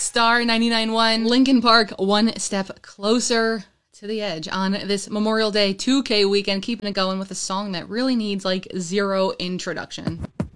Star 99.1, Linkin Park, One Step Closer to the Edge on this Memorial Day 2K weekend, keeping it going with a song that really needs like zero introduction.